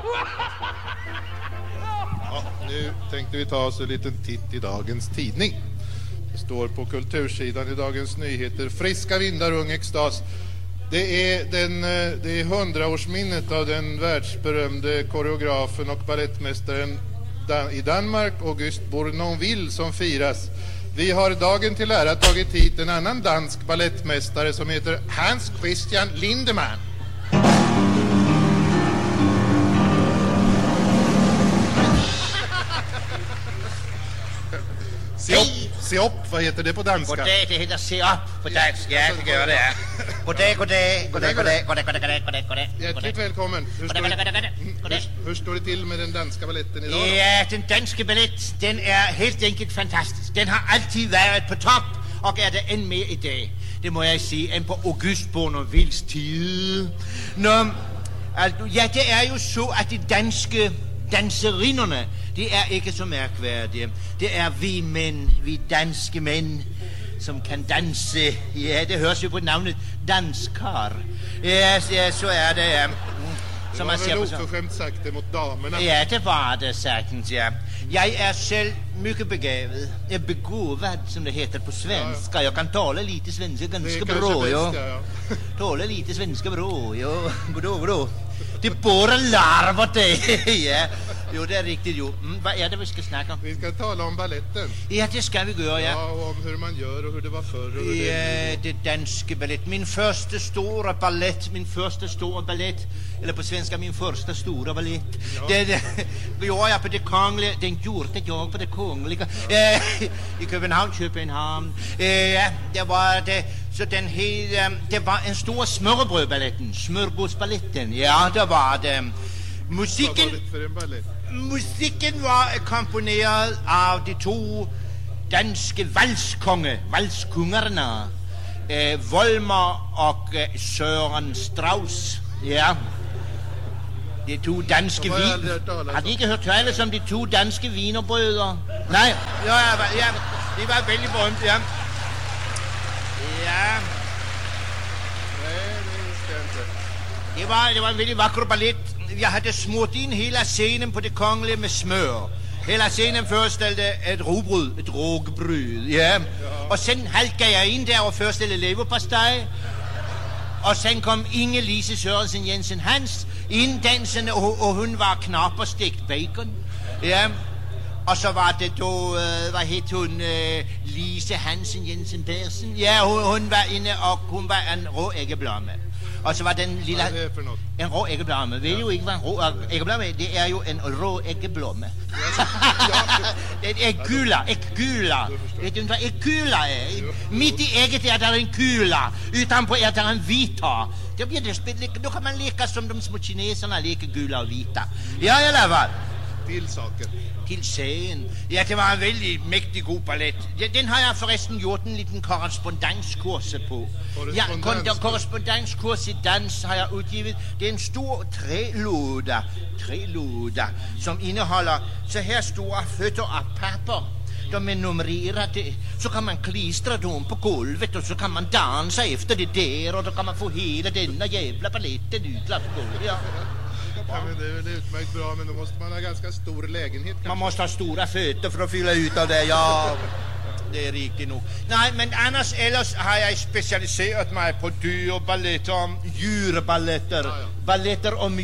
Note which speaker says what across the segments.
Speaker 1: Ja, nu tänkte vi ta oss en liten titt i dagens tidning. Det står på kultursidan i Dagens Nyheter: friska vindar, ung extas. Det är 100-årsminnet av den världsberömde koreografen och ballettmästaren i Danmark, Auguste Bournonville, som firas. Vi har dagen till ära tagit hit en annan dansk ballettmästare som heter Hans Christian Lindemann. Se upp, vad heter det på danska?
Speaker 2: Goddag, det heter se upp på dansk. Ja, det gør det, ja. Goddag.
Speaker 1: Hjärtligt välkommen. Hur står det till med den danska balletten idag?
Speaker 2: Ja, den danske ballet, den er helt enkelt fantastisk. Den har altid været på top, og er det end mere i dag. Det må jeg sige, end på Auguste Bournonvilles tid. Ja, det er jo så, at de danske danserinerne, det er ikke så mærkværdige. Det er vi danske mænd, som kan danse. Ja, det høres jo på navnet danskar. Ja, så er det, ja.
Speaker 1: Det var vel oförskämt sagt det mot damerna.
Speaker 2: Ja, det var det sagtens, ja. Jeg er selv mycket begavet. Begåvad, som det heter på svenska. Jag kan tala lite svenska ganska bra, jo. Tala lite svenska bra, jo. Goddag. Det är bara larver det, ja. Jo, det är riktigt, jo. Vad är det vi ska snacka om?
Speaker 1: Vi ska tala om balletten.
Speaker 2: Ja, det ska vi göra, ja.
Speaker 1: Ja, och om hur man gör och hur det var förr och hur
Speaker 2: det danske ballet. Min första stora ballet. Eller på svenska, min första stora ballet. Ja. Det gjorde jag på det kongliga. Den gjorde jag på det kongliga. I København. Ja, det var det. Så det var en stor smørrebrødballetten. Smørgårdsballetten. Ja, det var det. Musikken var komponeret af de to danske valskungerne, Volmer og Søren Strauss. Ja, de to danske Har de ikke hørt tales om de to danske wienerbrødre? Nej, ja, de var vældig berømt, ja. Ja. Det var en vældig vakker ballet. Jeg havde smurt ind hele scenen på det kongelige med smør. Hele scenen forestillede et rågebrød, ja. Og sen halkede jeg ind der og forestillede leverpostej. Og sen kom Inge-Lise Sørensen Jensen Hans ind dansende, og hun var knap og stegt bacon. Ja. Og så var det då, hvad hed hun, Lise Hansen Jensen Bersen. Ja, hun var inde, og hun var en rå æggeblomme. Og så var den lille...
Speaker 1: Hvad er det for noget?
Speaker 2: En rå æggeblomme. Ved jo ikke, hvad en rå æggeblomme er? Det er jo en rå æggeblomme. Det er æggyler. Ved du, hvad æggyler er? Midt i ægget er der en kyler. Utanpå er der en vita. Det bliver det spillet. Nu kan man leka som de små kineserna leker gyler og vita. Ja, eller hvad?
Speaker 1: Till saken.
Speaker 2: Til sagen. Ja, det var en vældig mægtig god ballet. Den har jeg forresten gjort en liten korrespondanskurse på. Ja, korrespondanskurs i dans har jeg udgivet. Det er en stor trælåder, som indeholder så her store føtter af papper. Når man nummererer det, så kan man klistre dem på gulvet, og så kan man danse efter det der, og så kan man få hele denne jävla balletten utlagt på gulvet, ja.
Speaker 1: Ja, men det är väl utmärkt bra, men då måste man ha ganska stor lägenhet kanske.
Speaker 2: Man måste ha stora fötter för att fylla ut av det, ja. Det är riktigt nog. Nej, men ellers har jag specialiserat mig på dyrballetter om djurballetter. Ja. Balletter om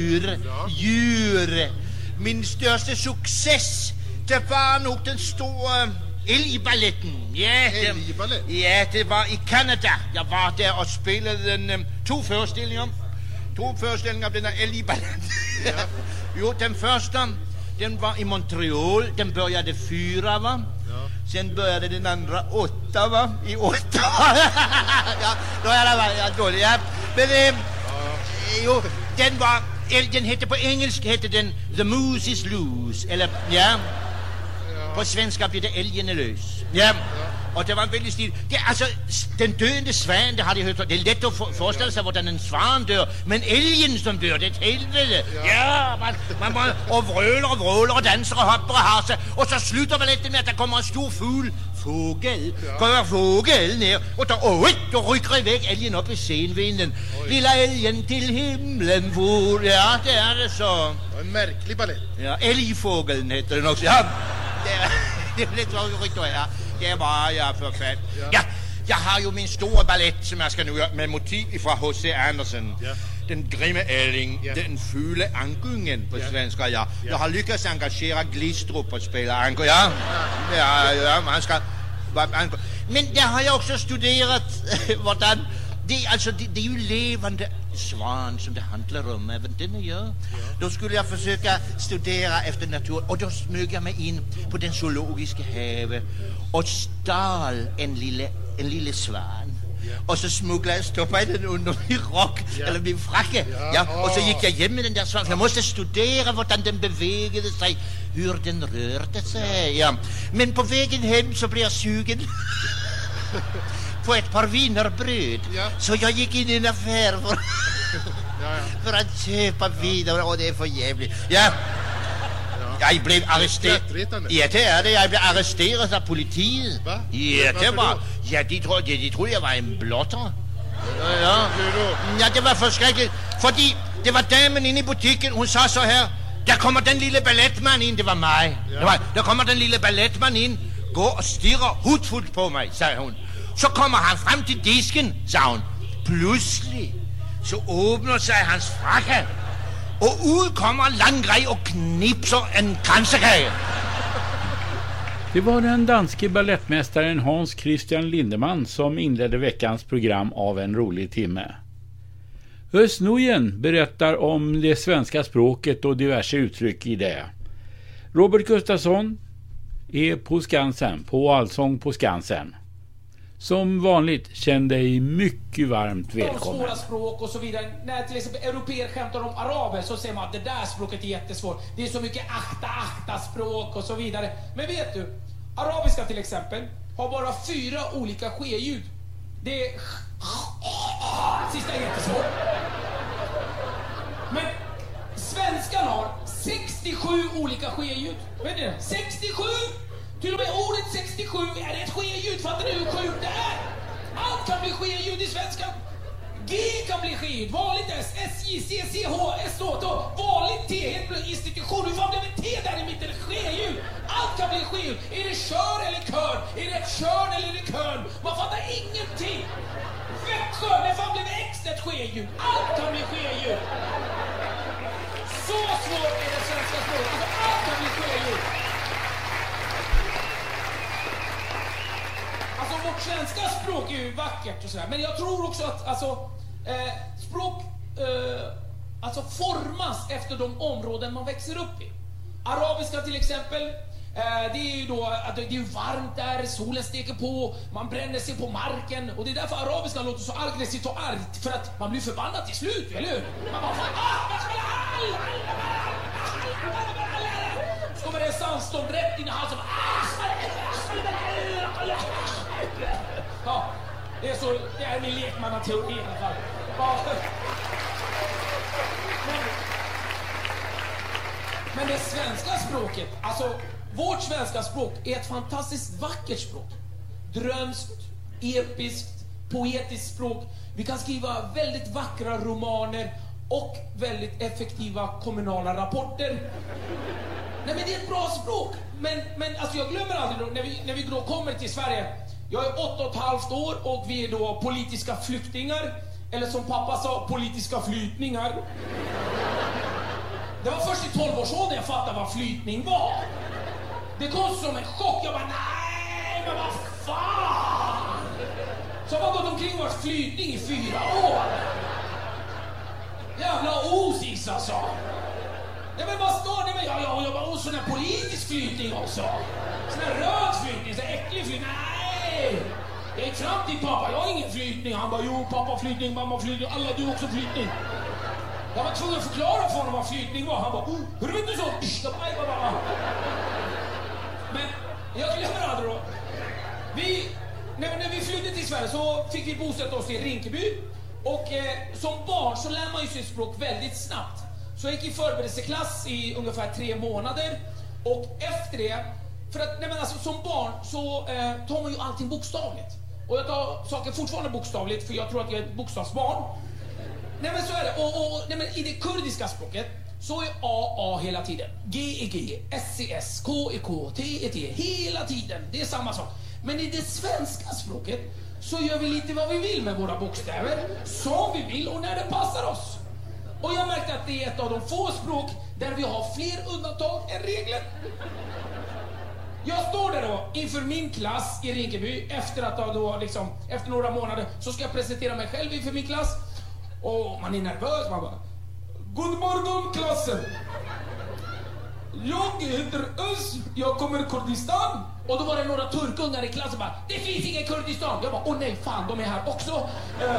Speaker 2: djur. Min största success, det var nog den stora Elgballetten. Ja, det var i Canada. Jeg var der og spillede 2 forestillinger. 2 forestillinger af den her Elgballet. Ja. Jo, den første, den var i Montreal. Den började 4, va? Ja. Sen började den andra 8, va? I 8. Ja, då är det dåligt, ja. Men, jo, den hette på engelsk, hette den The Moose is Loose. Eller, ja. På svenska blir det Älgen är lös. Ja. Og det var en vældig stil. Det er altså, den døende svan, det har de hørt. Det er let at forestille sig, hvordan en svan dør. Men elgen, som dør, det er et helvede. Ja, man må og vrøler og vråler og danser og hopper og har sig. Og så slutter balletten med, at der kommer en stor fugl fågel. Kommer fågeln ner och då rycker iväg älgen upp i senvinden. Lilla älgen till himlen for. Ja, det är det så.
Speaker 1: En märklig ballett.
Speaker 2: Ja, älgfågeln heter den också. Ja, det är lite vad ryktor är. Det var jag förfärd. Ja, jag har ju min stora ballett som jag ska nu göra med motiv ifrån H.C. Andersen. Ja. Den grimme älling, den fule ankungen på svenska, ja. Jag har lyckats engagera Glistrup att spela ankung, ja. Ja, man ska... Men det har jag också studerat hvordan... Det är ju levande svan som det handlar om, även den gör. Då skulle jag försöka studera efter natur, och då smög jag mig in på den zoologiska häve och stal en lille svan. Och så smugglade jag, stoppade den under min rock, eller min fracke. Och så gick jag hem med den där svan. Jag måste studera hvordan den bevegade sig, hur den rörde sig. Ja. Men på vägen hem så blev jag sugen på ett par wienerbröd. Så jag gick in i en affär för att köpa vidare, och det är för jävligt. Jag blev arresterad. Ja, det är det. Jag blev arresterad av politiet.
Speaker 1: Va?
Speaker 2: Ja, det var... Ja, de trodde jag var en blotter. Ja, det var förskräckligt. Fordi det var damen inne i butiken. Hon sa så här: där kommer den lille ballettman in. Det var mig. Där kommer den lille ballettman in. Går och stirrar hotfullt på mig, sa hon. Så kommer han fram till disken, sa hon. Pludselig så åbner sig hans fracke, och ud kommer Landgrej och knipser en kransekage.
Speaker 3: Det var den danske ballettmästaren Hans Christian Lindemann som inledde veckans program av En rolig timme. Özz Nujen berättar om det svenska språket och diverse uttryck i det. Robert Gustafsson är på Skansen, på Allsång på Skansen. Som vanligt, känn dig mycket varmt välkommen.
Speaker 4: Svåra språk och så vidare. När till exempel europeer skämtar om araber så säger man att det där språket är jättesvårt. Det är så mycket akta språk och så vidare. Men vet du, arabiska till exempel har bara 4 olika ske-ljud. Det är... Sista är jättesvårt. Men svenskan har 67 olika ske-ljud. Vet du det? 67! Till och med ordet 67 är ett ske-ljud. Fattar du hur sjukt det är? Allt kan bli ske-ljud i svenskan. G kan bli ske-ljud. Vanligt S, S, J, C, C, H, S, H. Vanligt T, helt plötsligt institution. Hur fan blev det T där i mitten? Ske-ljud. Allt kan bli ske-ljud. Är det kör eller kör? Är det ett körn eller är det körn? Man fattar ingenting. Växjö, när fan blev X ett ske-ljud? Allt kan bli ske-ljud. Så svårt är det svenska språket. Alltså, allt kan bli ske-ljud. Alltså vårt svenska språk är ju vackert och sådär, men jag tror också att språk formas efter de områden man växer upp i. Arabiska till exempel, det är ju då att det är varmt där, solen steker på, man bränner sig på marken, och det är därför arabiska låter så aggressivt och argt, för att man blir förbannad till slut, eller hur? Man bara så kommer det en sandstorm rätt in i halsen. Ja, det är min lekmannateori i alla fall. Men det svenska språket, alltså vårt svenska språk är ett fantastiskt vackert språk. Drömskt, episkt, poetiskt språk. Vi kan skriva väldigt vackra romaner och väldigt effektiva kommunala rapporter. Nej, men det är ett bra språk. Men alltså jag glömmer aldrig då, när vi då kommer till Sverige. Jag är 8,5 år och vi är då politiska flyktingar. Eller som pappa sa, politiska flytningar. Det var först i 12-årsåldern jag fattade vad flytning var. Det kom som en chock. Jag bara, nej, men vad fan. Så har man gått omkring och varit flytning i 4 år. Jävla osis alltså. Ja, men vad står det med? Jag bara, sån här politisk flytning också. Sån här röd flytning, sån här äcklig flytning. Nej! Jag gick fram till pappa, jag har ingen flytning. Han bara, jo pappa flytning, mamma flytning, alla du också flytning. Jag var tvungen att förklara för honom vad flytning var. Han bara, hur vet du så? Men jag glömmer aldrig då. När vi flyttade till Sverige så fick vi bosätta oss i Rinkeby. Och som barn så lär man ju sitt språk väldigt snabbt. Så jag gick i förberedelseklass i ungefär 3 månader. Och efter det För att, nej men alltså, som barn så tar man ju allting bokstavligt. Och jag tar saker fortfarande bokstavligt för jag tror att jag är ett bokstavsbarn. Nej men så är det. Och nej, men i det kurdiska språket så är A hela tiden. G är G, S är S, K är K, T är T. Hela tiden. Det är samma sak. Men i det svenska språket så gör vi lite vad vi vill med våra bokstäver. Som vi vill och när det passar oss. Och jag märkte att det är ett av de få språk där vi har fler undantag än regler. Jag står där då inför min klass i Rinkeby efter att då liksom, efter några månader så ska jag presentera mig själv inför min klass. Och man är nervös, man bara: God morgon klassen! Jag heter Öz, jag kommer Kurdistan. Och då var det några turkungar i klassen bara: Det finns ingen Kurdistan. Jag bara: Åh nej, fan, de är här också.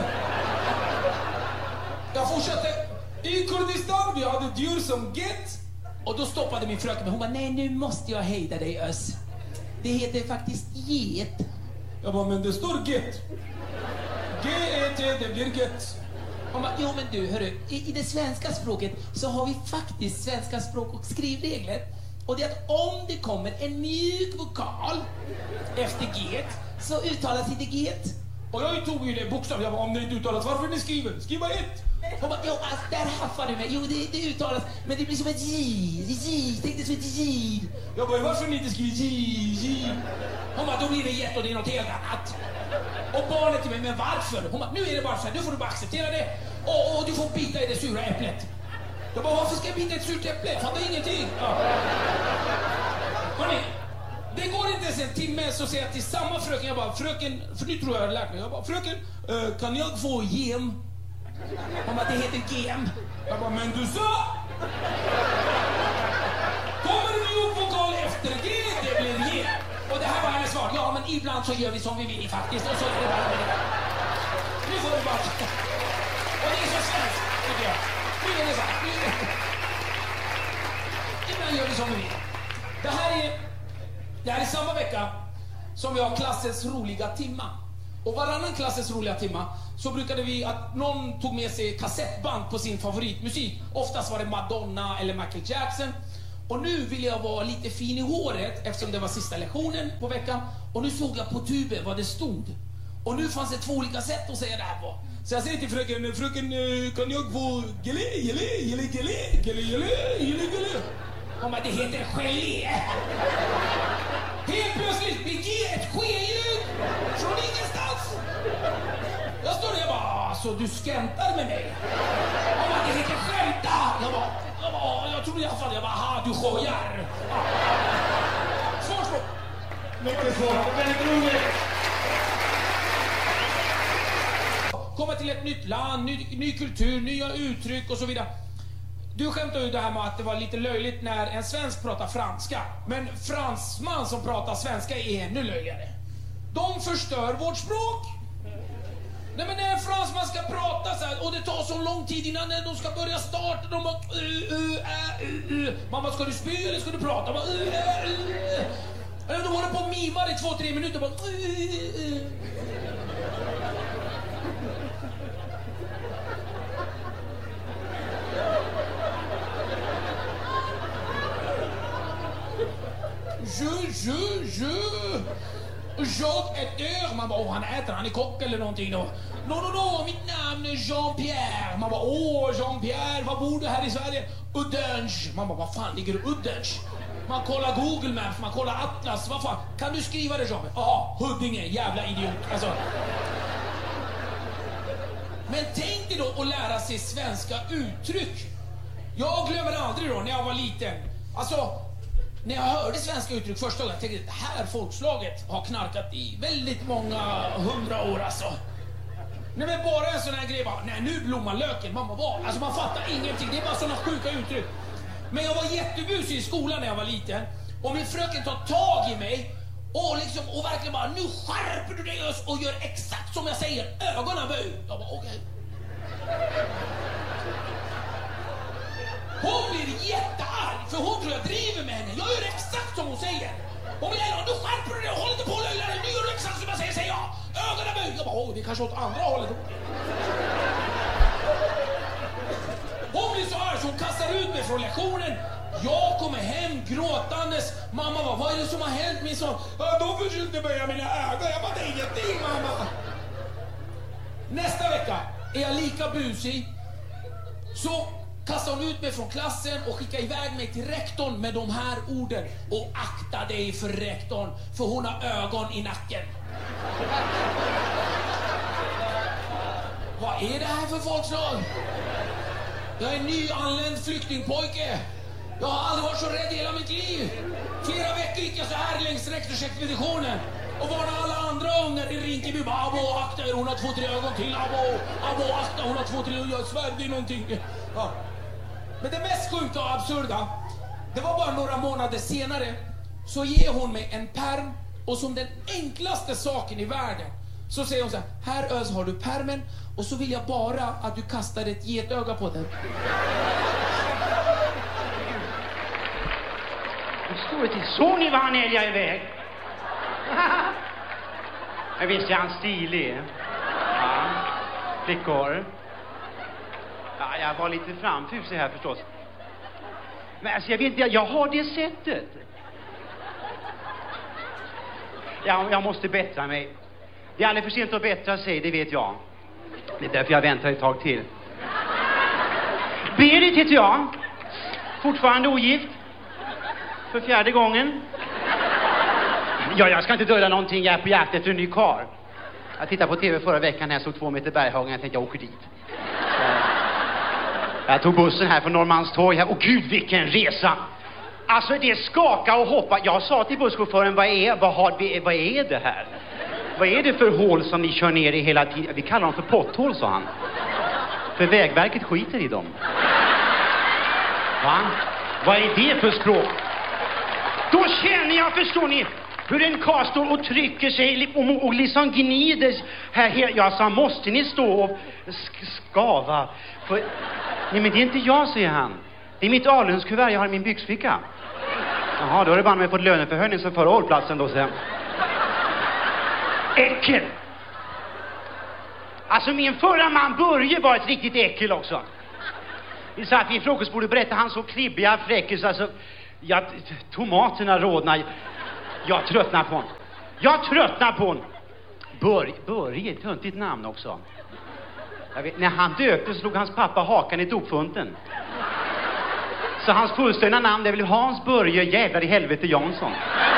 Speaker 4: Jag fortsatte: I Kurdistan vi hade djur som get. Och då stoppade min fröken mig. Hon bara: Nej, nu måste jag hejda dig, Öz. Det heter faktiskt get. Jag bara: Men det står get. G-E-T, det blir get. Hon bara: Jo men du, hörru, i det svenska språket så har vi faktiskt svenska språk- och skrivregler. Och det är att om det kommer en mjuk vokal efter get så uttalas inte get. Och jag tog ju det bokstavligt. Jag bara: Om det inte uttalas, varför ni skriver? Skriva ett. Hon bara: Jo, alltså, där haffar du mig. Jo, det uttalas, men det blir som ett J. Tänk det som ett J. Jag bara: Varför ni inte skriver J? Hon bara: Då blir det get och det är något helt annat. Och barnet till mig: Men varför? Hon bara: Nu är det bara så här, nu får du bara acceptera det. Och du får bita i det sura äpplet. Jag bara: Varför ska jag bita i ett surt äpple? Jag fattar ingenting. Ja. Hörrni, det går inte ens en timme så säger jag till samma fröken. Jag bara: Fröken, för nu tror jag har lärt mig. Jag bara: Fröken, kan jag få gem? Hon bara: Det heter gem. Jag bara: Men du sa! Kommer du upp vokal efter G, det blir G. Och det här var hennes svar: Ja, men ibland så gör vi som vi vill faktiskt. Och så är det bara med det. Nu får du bara... Och det är så svenskt, tycker jag. Nu är det så här. Ibland gör vi som vi vill. Det här är samma vecka som vi har klassens roliga timma. Och varannan klassens roliga timma så brukade vi att någon tog med sig kassettband på sin favoritmusik. Oftast var det Madonna eller Michael Jackson. Och nu vill jag vara lite fin i håret eftersom det var sista lektionen på veckan. Och nu såg jag på tuben vad det stod. Och nu fanns det 2 olika sätt att säga det här på. Så jag säger till fröken: Fröken, kan jag få gelé? Hon bara: Det heter gelé. Helt plötsligt blir G ett ske-ljud från ingenstans. Jag står där och bara: Så du skämtar med mig? Hon bara: Det heter skämta. Jag trodde jag fattade. Jag bara: Aha, du skojar. Svårt språk. Mycket svårt, väldigt roligt. Komma till ett nytt land, ny kultur, nya uttryck och så vidare. Du skämtade ju det här med att det var lite löjligt när en svensk pratar franska. Men fransman som pratar svenska är ännu löjligare. De förstör vårt språk. Nej, men när en fransman ska prata så här, och det tar så lång tid innan de ska börja starta, de bara... Mamma, ska du spy eller ska du prata? De håller på och mimar i 2-3 minuter. Bara... Jag äter. Man bara: Han äter, han är kock eller någonting då. No, mitt namn är Jean-Pierre. Man bara: Jean-Pierre, var bor du här i Sverige? Uddensch. Man bara: Vad fan ligger Uddensch? Man kollar Google Maps, man kollar Atlas. Vad fan, kan du skriva det, Jean? Ja, Huddinge, jävla idiot. Alltså. Men tänk dig då att lära sig svenska uttryck. Jag glömmer aldrig då när jag var liten. Alltså, när jag hörde svenska uttryck första gången tänkte jag: det här folkslaget har knarkat i väldigt många 100 år alltså. Nej, men bara en sån här grej bara: Nej, nu blommar löken, mamma var. Alltså man fattar ingenting, det är bara såna sjuka uttryck. Men jag var jättebusig i skolan när jag var liten. Och min fröken tar tag i mig och liksom, och verkligen bara: Nu skärper du dig och gör exakt som jag säger. Ögonen böj. Jag bara: Okej. Hon blir jättearg för hon tror jag driver med henne. Jag gör exakt som hon säger. Hon vill ändå: Nu skärper du dig, håll inte på och löjla dig. Nu gör du exakt som jag säger jag. Ögonen böj. Jag bara: det är kanske åt andra hållet. Hon blir så arg så hon kastar ut mig från lektionen. Jag kommer hem gråtandes. Mamma, vad är det som har hänt, min son? De försökte böja mina ögon. Jag bara, det är ingenting, mamma. Nästa vecka är jag lika busig. Så kastar hon ut mig från klassen och skickar iväg mig till rektorn med de här orden. Och akta dig för rektorn, för hon har ögon i nacken. Vad är det här för folkslag? Jag är en nyanländ flyktingpojke. Jag har aldrig varit så rädd i hela mitt liv. Flera veckor gick jag så här längs rektorsexpeditionen och varnade alla andra ungar i Rinkeby. Abo, akta er, hon har 2-3 ögon till. Abo, akta, hon har 2-3, jag svär, det är någonting. Ja. Men det mest sjuka och absurda, det var bara några månader senare så ger hon mig en perm och som den enklaste saken i världen så säger hon så här: här Öz har du permen och så vill jag bara att du kastar ett getöga på den.
Speaker 5: Såg ni vad han älgar iväg? Jag visste han stilig. Ja, flickor. Ja, jag var lite framfusig här förstås. Men alltså, jag vet inte, jag har det sättet. Jag måste bättra mig. Det är aldrig för sent att bättra sig, det vet jag. Det är därför jag väntar ett tag till. Berit heter jag. Fortfarande ogift. För 4:e gången. Ja, jag ska inte döda någonting. Jag är på jakt efter en ny karl. Jag tittade på tv förra veckan när jag såg 2 meter Berghagen. Jag tänkte jag åker dit. Jag tog bussen här från Norrmalmstorg här. Och gud vilken resa. Alltså det skaka och hoppa. Jag sa till busschauffören, vad är det här? Vad är det för hål som ni kör ner i hela tiden? Vi kallar dem för potthål, sa han. För Vägverket skiter i dem. Va? Vad är det för språk? Då känner jag, förstår ni, hur en karl står och trycker sig och liksom gnider här. Jag sa, måste ni stå och skava? För... Nej, men det är inte jag, säger han. Det är mitt alunskuvert jag har i min byxficka. Jaha, då har det bara med fått löneförhöjning som förra hållplatsen då, sen. Äckel! Alltså min förra man Börje var ett riktigt äckel också. Vi satt vid frukostbordet och berättade han så kribbiga fräckis, alltså... tomaterna rodnar. Jag tröttnar på hon. Börje, töntigt namn också. Jag vet, när han döpte slog hans pappa hakan i dopfunten. Så hans fullständiga namn är väl Hans Börje jävlar i helvete Jansson.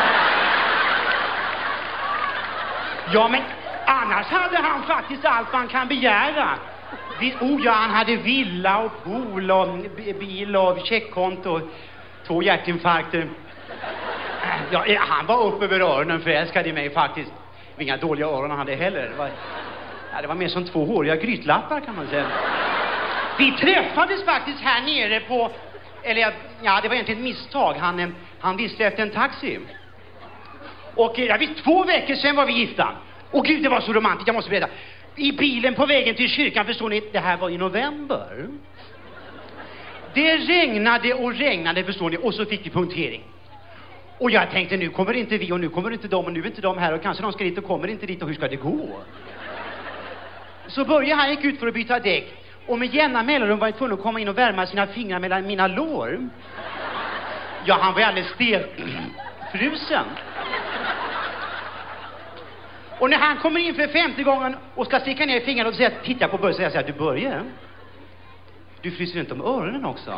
Speaker 5: Ja, men annars hade han faktiskt allt man kan begära. Han hade villa och pool och bil och checkkonto. 2 hjärtinfarkter. Ja, han var upp över öronen, förälskad i mig faktiskt. Inga dåliga öron han hade heller. Det var mer som 2 håriga grytlappar kan man säga. Vi träffades faktiskt här nere på... Eller ja, det var egentligen ett misstag. Han visste efter en taxi. Och jag vet 2 veckor sedan var vi gifta. Och gud, det var så romantiskt, jag måste berätta. I bilen på vägen till kyrkan, förstår ni, det här var i november. Det regnade, förstår ni, och så fick vi punktering. Och jag tänkte, nu kommer inte vi och nu kommer inte de och nu är inte de här och kanske de ska dit och kommer inte dit och hur ska det gå? Så Börje han gick ut för att byta däck och med jämna mellanrum var tvungen att komma in och värma sina fingrar mellan mina lår. Ja, han var alldeles stelfrusen. Och när han kommer in för 50 gången och ska sticka ner fingrarna och säga, titta på Börje och säga, du Börje, du fryser inte om öronen också.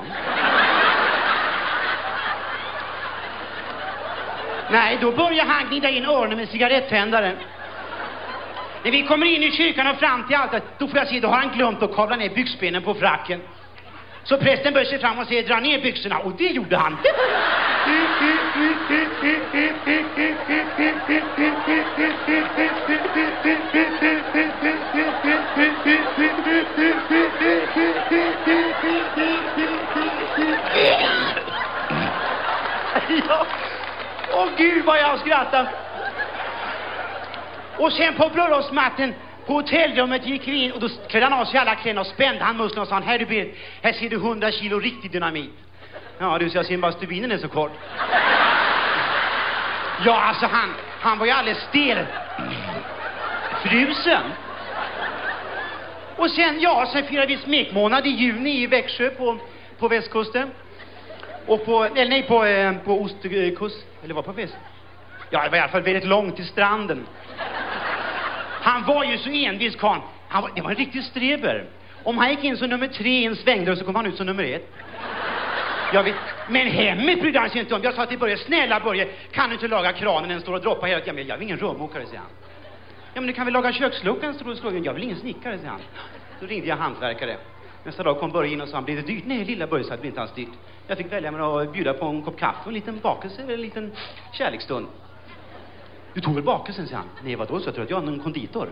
Speaker 5: Nej, då börjar han gnida in öronen med cigarettändaren. När vi kommer in i kyrkan och fram till allt, då får jag se, då har han glömt att kavla ner byxbenen på fracken. Så prästen börjar sig fram och säger, dra ner byxorna. Och det gjorde han. Ja. Åh gud vad jag skrattar. Och sen på bröllopsmatten på hotellrummet gick vi in och då klädde han av sig alla kläder och spände han musklerna och sa, här du Berit, här ser du 100 kilo riktig dynamit. Ja, du ser bara stubinen är så kort. Ja, alltså han var ju alldeles stel. Frusen. Och sen, ja, sen firade vi smekmånad i juni i Växjö på på västkusten. Och på ostkust. Eller var på väst? Ja, det var i alla fall väldigt långt till stranden. Han var ju så envis, karl. Det var en riktig streber. Om han gick in som nummer 3 i en svängdörr så kom han ut som nummer 1. Jag vet. Men hemmet brydde han sig inte om. Jag sa till Börje, snälla Börje, kan du inte laga kranen? Den står och droppar hela tiden. Jag är ingen rörmokare, säger han. Ja, men du kan väl laga köksluckan? Jag vill ingen snickare, säger han. Då ringde jag hantverkare. Nästa dag kom Börje in och sa, blir det dyrt? Nej, lilla Börje, så det blir inte alls dyrt. Jag fick välja med att bjuda på en kopp kaffe, en liten bakelse eller en liten kärleksstund. Du tog väl bakelsen, säger han. Nej, vadå? Så jag tror att jag är någon konditor.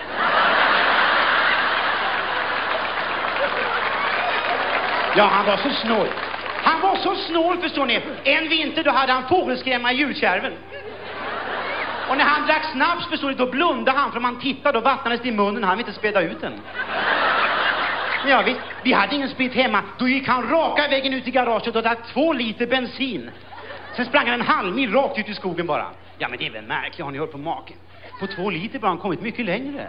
Speaker 5: Ja, han var så snål. Han var så snål, förstår ni. En vinter då hade han fågelskrämma i julkärven. Och när han drack snaps, förstår ni, då blundade han. För om han tittade, då vattnades det i munnen. Han ville inte späda ut den. Ja, vi hade ingen sprit hemma. Då gick han raka vägen ut i garaget och drack 2 liter bensin. Sen sprang han en halvmil rakt ut i skogen bara. Ja, men det är väl märkligt, har ni hört på maken? På 2 liter bara han kommit mycket längre.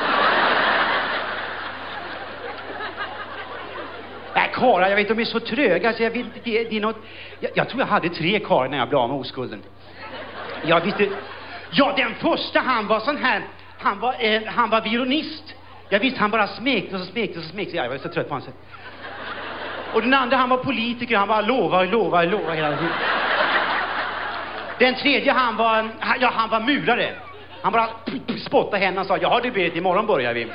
Speaker 5: Karlar, jag vet, de är så tröga så jag vet inte, det är något... Jag tror jag hade 3 karlar när jag blev av med oskulden. Jag visste... Ja, den första, han var sån här... Han var violinist. Jag visste, han bara smekte och smekte och smekte. Jag var så trött på honom. Och den andra, han var politiker. Han bara lova hela tiden. Den tredje, han var murare. Han bara spottade henne och sa, ja, det blir det, imorgon börjar vi.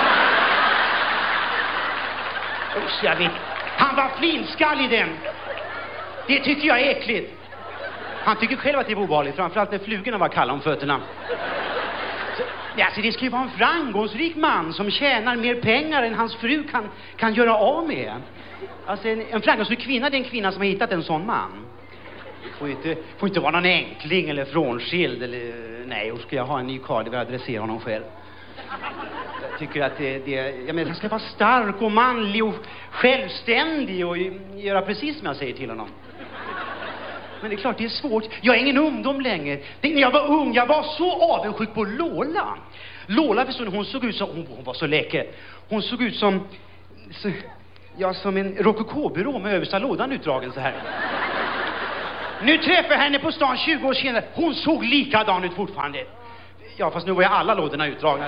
Speaker 5: Usch, jag vet. Han var flinskallig den. Det tycker jag är äckligt. Han tycker själv att det är obehagligt, framförallt när flugorna var kalla om fötterna. Alltså, det ska ju vara en framgångsrik man som tjänar mer pengar än hans fru kan göra av med. Alltså, en framgångsrik kvinna, det är en kvinna som har hittat en sån man. Det får inte vara någon enkling eller frånskild eller... Nej, och ska jag ha en ny karl, det vill jag adressera honom själv. Jag tycker att han ska vara stark och manlig och självständig och göra precis som jag säger till honom. Men det är klart, det är svårt. Jag är ingen ungdom längre. När jag var ung, jag var så avundsjuk på Lola. Lola, hon såg ut som... Hon var så läcker. Hon såg ut som... som en rokokobyrå med översta lådan utdragen så här. Nu träffar jag henne på stan 20 år senare. Hon såg likadan ut fortfarande. Ja, fast nu var jag alla lådorna utdragna.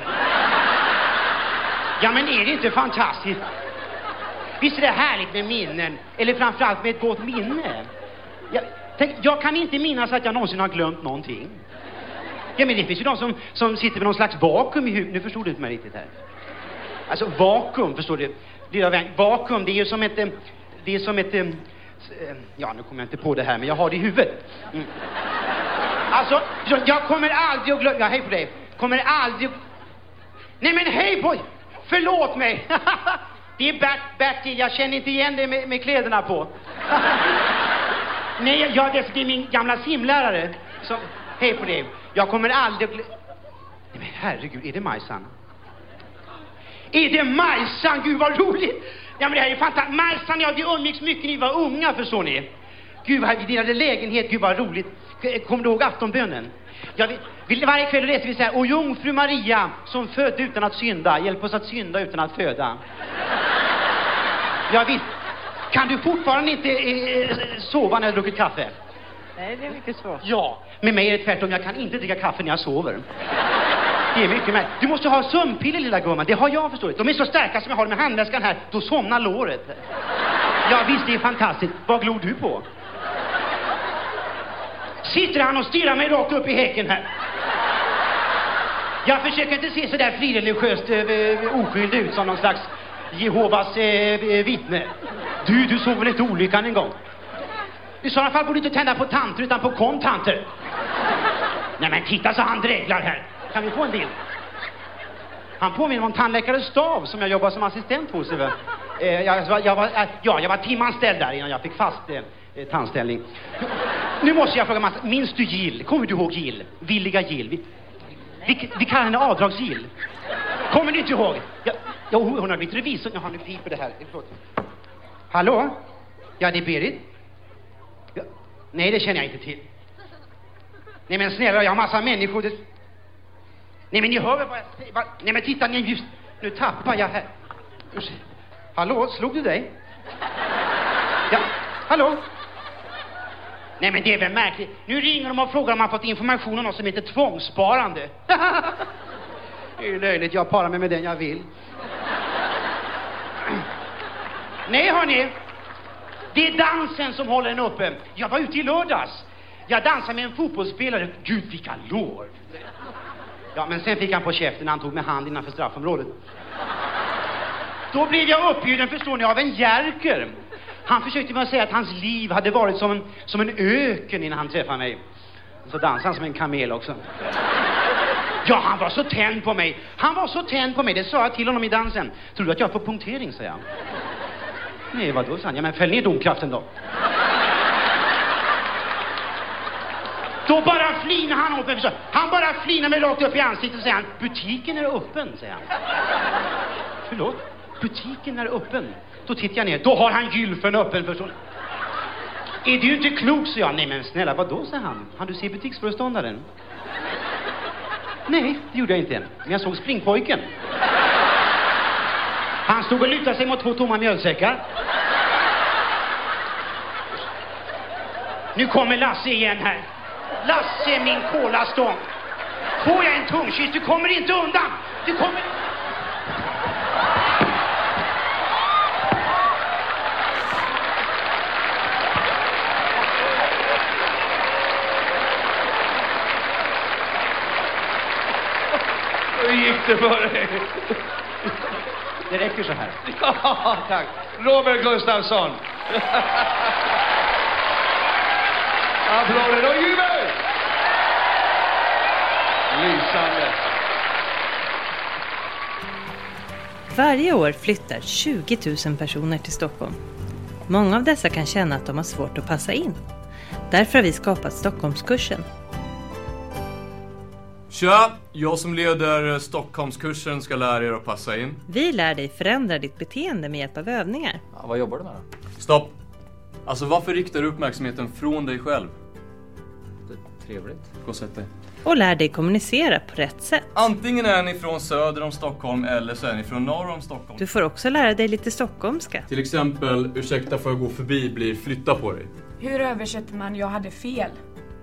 Speaker 5: Ja, men är det inte fantastiskt? Visst är det härligt med minnen? Eller framförallt med ett gott minne? Jag kan inte minnas att jag någonsin har glömt någonting. Ja, men det finns ju de som sitter med någon slags vakuum i huvudet. Nu förstod du inte mig riktigt här. Alltså, vakuum, förstår du? Vakuum, det är ju som ett... Det är som ett... Ja, nu kommer jag inte på det här, men jag har det i huvudet. Mm. Alltså, jag kommer aldrig att glömma... Ja, hej på dig. Kommer aldrig... Nej, men hej på... Förlåt mig. Det är Bertil, jag känner inte igen dig med kläderna på. Nej, det är min gamla simlärare. Så, hej på dig. Jag kommer aldrig... Nej, men herregud, är det Majsan? Är det Majsan? Gud, vad roligt. Ja, men det här är fantastiskt. Majsan, ja, vi umgicks mycket när vi var unga, förstår ni. Gud, vi delade lägenhet. Gud, vad roligt. Kommer du ihåg aftonbönen? Varje kväll läser vi så här: O jungfru Maria, som födde utan att synda, hjälp oss att synda utan att föda. Ja, visst. Kan du fortfarande inte sova när du druckit kaffe?
Speaker 6: Nej, det är mycket svårt.
Speaker 5: Ja, med mig är det tvärtom. Jag kan inte dricka kaffe när jag sover. Det är mycket mer. Du måste ha sömnpiller, lilla gumman. Det har jag förstått. De är så starka som jag har med handväskan här. Då somnar låret. Ja, visst, det är fantastiskt. Vad glor du på? Sitter han och stirrar mig rakt upp i häcken här. Jag försöker inte se så där frireligiöst oskyldig ut som någon slags Jehovas vittne. Du såg väl inte olyckan en gång? I sådana fall borde du inte tända på tanter utan på kontanter. Nej, men titta så han dreglar här. Kan vi få en bild? Han påminner om tandläkare Stav som jag jobbar som assistent hos. Jag var timanställd där innan jag fick fast tandställning. Nu måste jag fråga Mats, minns du Gill? Kommer du ihåg Gill? Villiga Gill. Vi kallar henne avdragsgill. Kommer du inte ihåg? Ja, hon har blivit revisor. Jaha, nu piper det här. Hallå? Ja, det är Berit. Ja. Nej, det känner jag inte till. Nej, men snälla, jag har massa människor. Nej, men ni hör väl vad jag säger. Nej, men titta, nu tappar jag här. Hallå, slog du dig? Ja, hallå? Nej, men det är väl märkligt. Nu ringer de och frågar om man fått information om något som heter tvångssparande. Det är ju löjligt, jag parar mig med den jag vill. Nej, hörni. Det är dansen som håller en uppe. Jag var ute i lördags. Jag dansade med en fotbollsspelare. Gud, vilka lår. Ja, men sen fick han på käften när han tog med hand innanför straffområdet. Då blev jag uppbjuden, förstår ni, av en Jerker. Han försökte väl säga att hans liv hade varit som en öken innan han träffade mig. Så dansade han som en kamel också. Ja, han var så tänd på mig. Han var så tänd på mig, det sa jag till honom i dansen. Tror du att jag får punktering, säger han. Nej, vadå, sa han? Ja, men fäll ner domkraften då. Då bara flinar han åt mig. Han bara flinar mig rakt upp i ansiktet och säger han, butiken är öppen, säger han. Förlåt? Butiken är öppen. Då tittar jag ner. Då har han gylfen öppen, förstår ni. Är du inte klok, så jag. Nej, men snälla, vadå, säger han. Han du se butiksföreståndaren? Nej, det gjorde jag inte. Men jag såg springpojken. Han stod och lutade sig mot 2 tomma mjölsäckar. Nu kommer Lasse igen här. Lasse, min kolastång. Får jag en tungkyss? Du kommer inte undan. Du kommer...
Speaker 7: Hur gick det för dig?
Speaker 5: Det räcker så här.
Speaker 7: Ja, tack. Robert Gustafsson. Applåder och jubel! Lysande.
Speaker 8: Varje år flyttar 20 000 personer till Stockholm. Många av dessa kan känna att de har svårt att passa in. Därför har vi skapat Stockholmskursen.
Speaker 9: Tja, jag som leder Stockholmskursen ska lära er att passa in.
Speaker 8: Vi lär dig förändra ditt beteende med hjälp av övningar.
Speaker 10: Ja, vad jobbar du med då?
Speaker 9: Stopp! Alltså varför riktar du uppmärksamheten från dig själv?
Speaker 10: Det är trevligt.
Speaker 9: Gå och sätt dig.
Speaker 8: Och lär dig kommunicera på rätt sätt.
Speaker 9: Antingen är ni från söder om Stockholm eller så är ni från norr om Stockholm.
Speaker 8: Du får också lära dig lite stockholmska.
Speaker 9: Till exempel, ursäkta för att gå förbi blir flytta på dig.
Speaker 11: Hur översätter man jag hade fel?